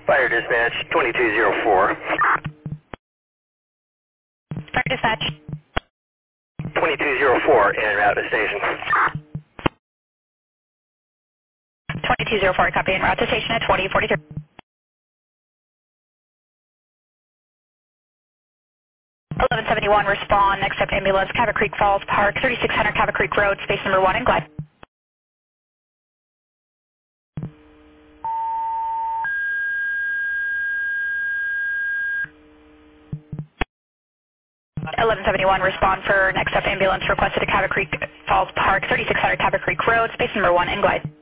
Fire dispatch 2204. Fire dispatch. 2204 en route to station. 2204, copy en route to station at 2043. 1171, respond, next up ambulance, Cabot Creek Falls Park, 3600 Cabot Creek Road, space number 1, and glide. (1171) respond for next up ambulance requested to Cabot Creek Falls Park, 3600 Cabot Creek Road, space number 1, and glide.